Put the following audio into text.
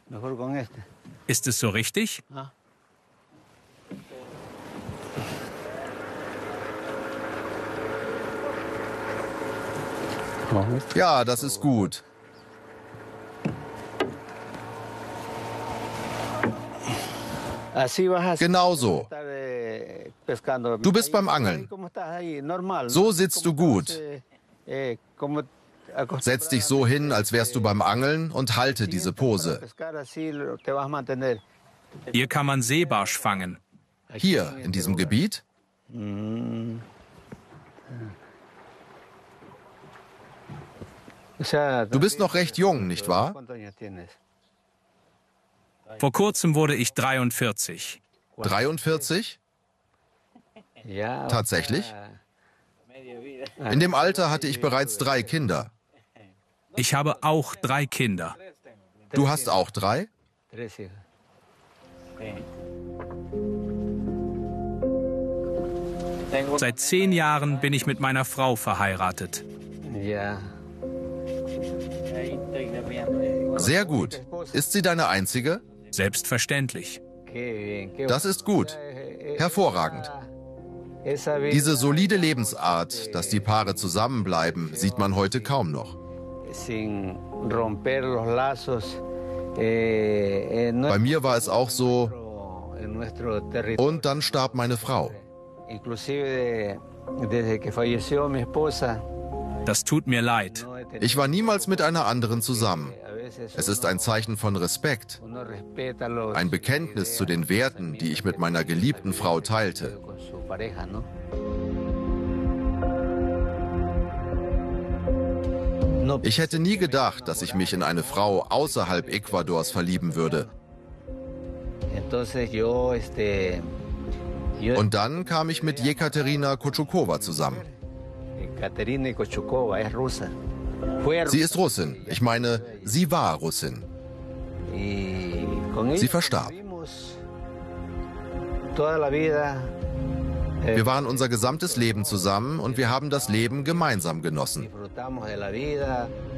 Ist es so richtig? Ja, das ist gut. Genau so. Du bist beim Angeln. So sitzt du gut. Setz dich so hin, als wärst du beim Angeln und halte diese Pose. Hier kann man Seebarsch fangen. Hier, in diesem Gebiet? Du bist noch recht jung, nicht wahr? Vor kurzem wurde ich 43. 43? Tatsächlich? In dem Alter hatte ich bereits 3 Kinder. Ich habe auch 3 Kinder. Du hast auch 3? Seit 10 Jahren bin ich mit meiner Frau verheiratet. Sehr gut. Ist sie deine einzige? Selbstverständlich. Das ist gut. Hervorragend. Diese solide Lebensart, dass die Paare zusammenbleiben, sieht man heute kaum noch. Bei mir war es auch so. Und dann starb meine Frau. Das tut mir leid. Ich war niemals mit einer anderen zusammen. Es ist ein Zeichen von Respekt, ein Bekenntnis zu den Werten, die ich mit meiner geliebten Frau teilte. Ich hätte nie gedacht, dass ich mich in eine Frau außerhalb Ecuadors verlieben würde. Und dann kam ich mit Jekaterina Kotschukowa zusammen. Sie ist Russin. Ich meine, sie war Russin. Sie verstarb. Wir waren unser gesamtes Leben zusammen und wir haben das Leben gemeinsam genossen.